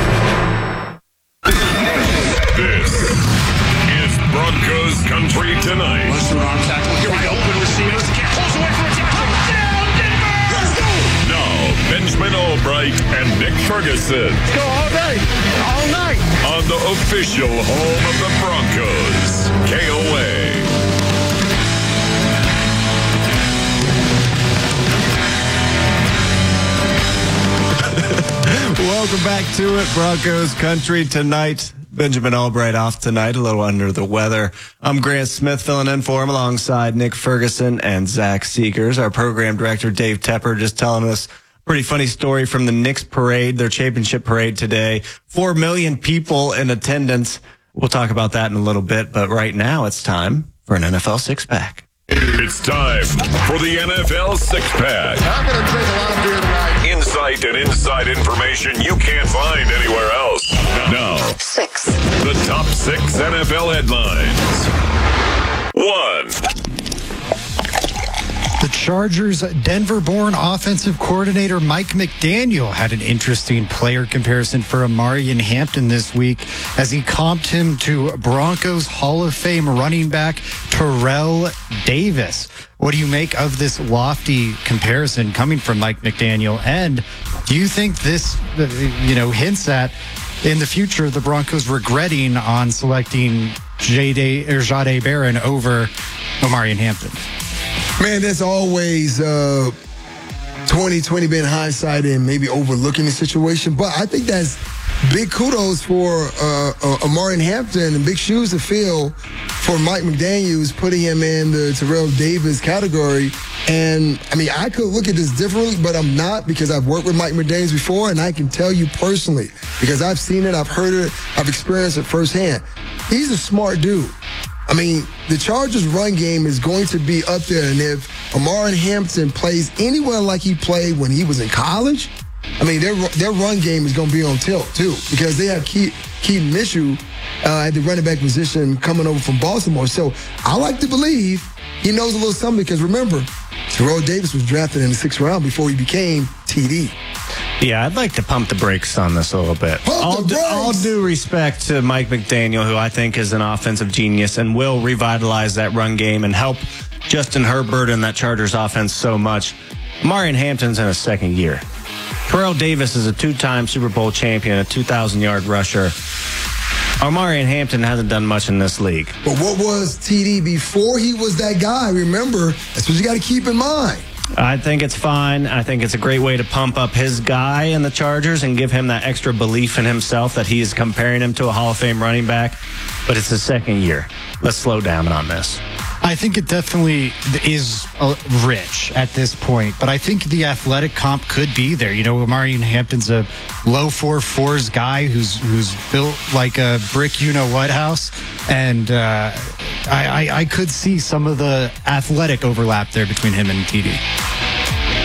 This is Broncos Country Tonight. Lester on tackle. Here we go. Open receivers. Pulls away from a touchdown, Denver! Let's go! Now, Benjamin Albright and Nick Ferguson. Let's go all day, all night. On the official home of the Broncos, K O A. Welcome back to it, Broncos Country Tonight. Benjamin Albright off tonight, a little under the weather. I'm Grant Smith filling in for him alongside Nick Ferguson and Zach Seekers. Our program director, Dave Tepper, just telling us a pretty funny story from the Knicks parade, their championship parade today. Four million people in attendance. We'll talk about that in a little bit, but right now it's time for an N F L six-pack. It's time for the N F L six-pack. I'm going to drink a lot of beer tonight. Insight and inside information you can't find anywhere else. Now, Six. The top six N F L headlines. One. The Chargers' Denver-born offensive coordinator Mike McDaniel had an interesting player comparison for Omarion Hampton this week as he comped him to Broncos Hall of Fame running back Terrell Davis. What do you make of this lofty comparison coming from Mike McDaniel? And do you think this, you know, hints at in the future the Broncos regretting on selecting Jade or Jade Barron over Omarion Hampton? Man, there's always uh, twenty twenty being hindsight and maybe overlooking the situation. But I think that's big kudos for uh, uh, Omarion Hampton and big shoes to fill for Mike McDaniels, putting him in the Terrell Davis category. And, I mean, I could look at this differently, but I'm not, because I've worked with Mike McDaniels before, and I can tell you personally, because I've seen it, I've heard it, I've experienced it firsthand. He's a smart dude. I mean, the Chargers' run game is going to be up there, and if Omarion Hampton plays anywhere like he played when he was in college, I mean, their their run game is going to be on tilt, too, because they have Keaton Minshew uh, at the running back position coming over from Baltimore. So I like to believe he knows a little something, because remember, Terrell Davis was drafted in the sixth round before he became T D. Yeah, I'd like to pump the brakes on this a little bit. Pump All, the brakes. all due respect to Mike McDaniel, who I think is an offensive genius and will revitalize that run game and help Justin Herbert and that Chargers offense so much. Omarion Hampton's in his second year. Terrell Davis is a two-time Super Bowl champion, a two thousand yard rusher. Omarion Hampton hasn't done much in this league. But what was T D before he was that guy? Remember, that's what you got to keep in mind. I think it's fine. I think it's a great way to pump up his guy in the Chargers and give him that extra belief in himself that he is comparing him to a Hall of Fame running back. But it's his second year. Let's slow down on this. I think it definitely is uh, rich at this point, but I think the athletic comp could be there. You know, Omarion Hampton's a low four fours guy who's who's built like a brick you-know-what house, and uh, I, I, I could see some of the athletic overlap there between him and T D.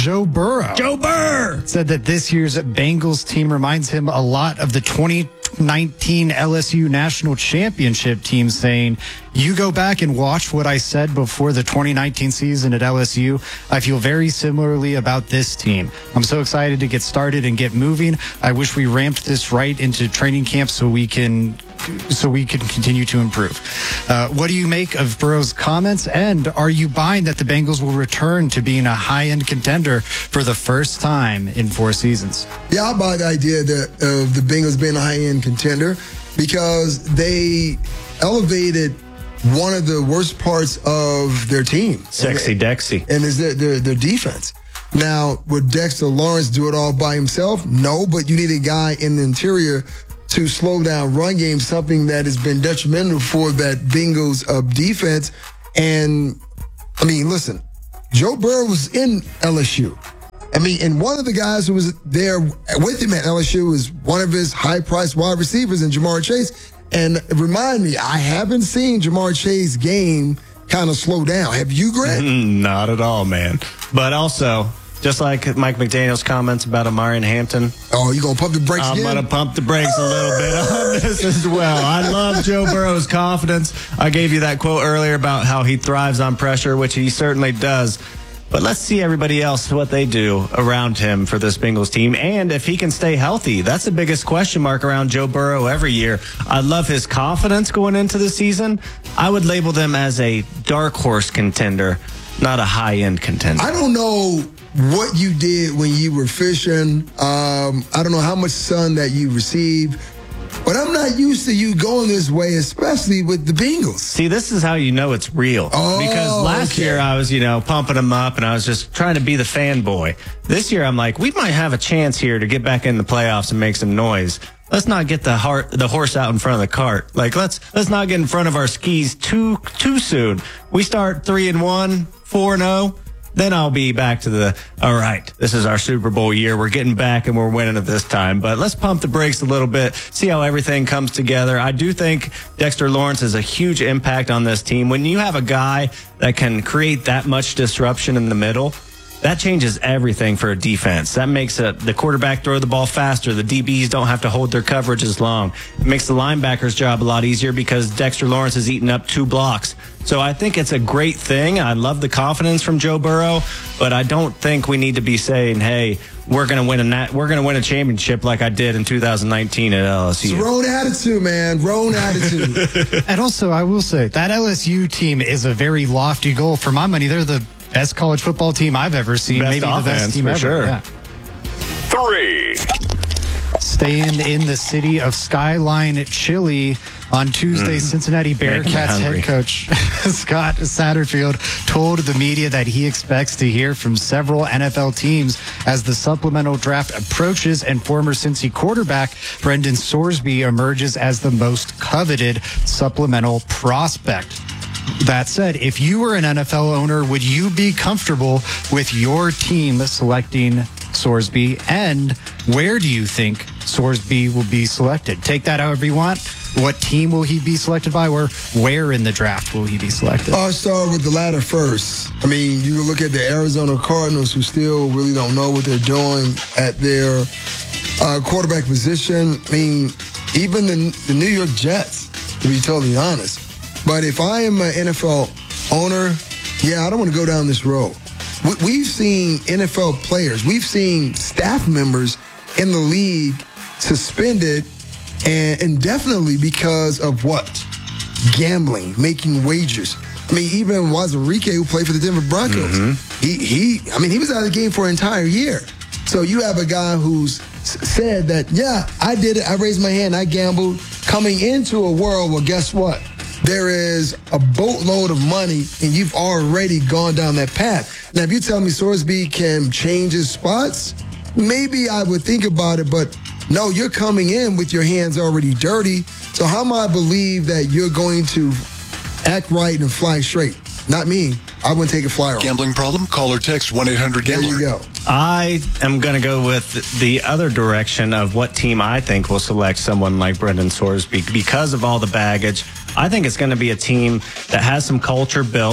Joe Burrow. Joe Burr Said that this year's Bengals team reminds him a lot of the twenty nineteen L S U National Championship team, saying, you go back and watch what I said before the twenty nineteen season at L S U. I feel very similarly about this team. I'm so excited to get started and get moving. I wish we ramped this right into training camp so we can so we can continue to improve. Uh, what do you make of Burrow's comments? And are you buying that the Bengals will return to being a high-end contender for the first time in four seasons? Yeah, I buy the idea that of the Bengals being a high-end contender because they elevated one of the worst parts of their team. Sexy Dexy. And is their, their, their defense. Now, would Dexter Lawrence do it all by himself? No, but you need a guy in the interior to slow down run game, something that has been detrimental for that Bengals uh, defense. And, I mean, listen, Joe Burrow was in L S U. I mean, and one of the guys who was there with him at L S U was one of his high-priced wide receivers in Jamar Chase. And remind me, I haven't seen Jamar Chase's game kind of slow down. Have you, Greg? Not at all, man. But also, just like Mike McDaniel's comments about Amarian Hampton. Oh, you going to pump the brakes I'm again? going to pump the brakes a little bit on this as well. I love Joe Burrow's confidence. I gave you that quote earlier about how he thrives on pressure, which he certainly does. But let's see everybody else, what they do around him for this Bengals team. And if he can stay healthy, that's the biggest question mark around Joe Burrow every year. I love his confidence going into the season. I would label them as a dark horse contender, not a high-end contender. I don't know what you did when you were fishing. Um, I don't know how much sun that you received. But I'm not used to you going this way, especially with the Bengals. See, this is how you know it's real. Oh, because last okay. year I was, you know, pumping them up and I was just trying to be the fanboy. This year I'm like, we might have a chance here to get back in the playoffs and make some noise. Let's not get the heart, the horse out in front of the cart. Like, let's let's not get in front of our skis too too soon. We start three and one, four and zero. Then I'll be back to the, all right, this is our Super Bowl year. We're getting back and we're winning it this time. But let's pump the brakes a little bit, see how everything comes together. I do think Dexter Lawrence has a huge impact on this team. When you have a guy that can create that much disruption in the middle, that changes everything for a defense. That makes a, the quarterback throw the ball faster. The D Bs don't have to hold their coverage as long. It makes the linebacker's job a lot easier because Dexter Lawrence has eaten up two blocks. So I think it's a great thing. I love the confidence from Joe Burrow, but I don't think we need to be saying, hey, we're going to win a nat- we're going to win a championship like I did in two thousand nineteen at L S U. It's wrong attitude, man. Wrong attitude. And also, I will say, that L S U team is a very lofty goal. For my money, they're the best college football team I've ever seen. Best Maybe offense, the best team for ever. sure. Yeah. Three. Staying in the city of Skyline, Chile, on Tuesday, mm. Cincinnati Bearcats head coach Scott Satterfield told the media that he expects to hear from several N F L teams as the supplemental draft approaches, and former Cincy quarterback Brendan Sorsby emerges as the most coveted supplemental prospect. That said, if you were an N F L owner, would you be comfortable with your team selecting Sorsby? And where do you think Sorsby will be selected? Take that however you want. What team will he be selected by, or where in the draft will he be selected? I'll start with the latter first. I mean, you look at the Arizona Cardinals, who still really don't know what they're doing at their uh, quarterback position. I mean, even the, the New York Jets, to be totally honest. But if I am an N F L owner, yeah, I don't want to go down this road. We, we've seen N F L players, we've seen staff members in the league suspended and indefinitely because of what? Gambling, making wagers. I mean, even Wazarike, who played for the Denver Broncos, mm-hmm. he, he, I mean, he was out of the game for an entire year. So you have a guy who's said that, yeah, I did it. I raised my hand. I gambled. Coming into a world where, guess what? There is a boatload of money, and you've already gone down that path. Now, if you tell me Sorsby can change his spots, maybe I would think about it, but no, you're coming in with your hands already dirty. So how am I believe that you're going to act right and fly straight? Not me. I wouldn't take a flyer on. Gambling problem? Call or text one eight hundred gambler. There you go. I am going to go with the other direction of what team I think will select someone like Brendan Sorsby because of all the baggage. I think it's going to be a team that has some culture built.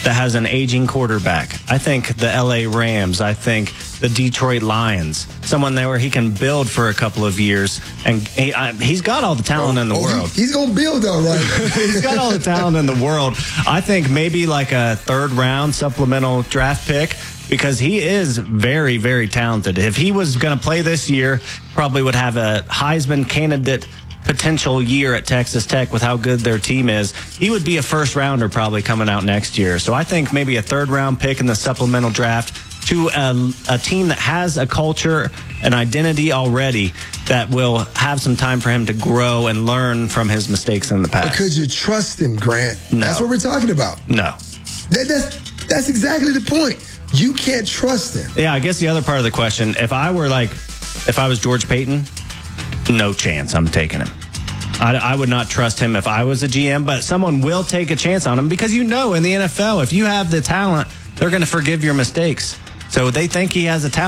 that has an aging quarterback. I think the L A Rams. I think the Detroit Lions. Someone there where he can build for a couple of years. And he, I, he's got all the talent oh, in the oh, world. He, he's going to build, all right. He's got all the talent in the world. I think maybe like a third round supplemental draft pick, because he is very, very talented. If he was going to play this year, probably would have a Heisman candidate potential year at Texas Tech with how good their team is. He would be a first rounder probably coming out next year. So I think maybe a third round pick in the supplemental draft to a, a team that has a culture, an identity already, that will have some time for him to grow and learn from his mistakes in the past. Because you trust him, Grant. No. That's what we're talking about. No. That, that's, that's exactly the point. You can't trust him. Yeah, I guess the other part of the question, if I were like, if I was George Payton, no chance I'm taking him. I, I would not trust him if I was a G M, but someone will take a chance on him because you know in the N F L, if you have the talent, they're going to forgive your mistakes. So they think he has a talent.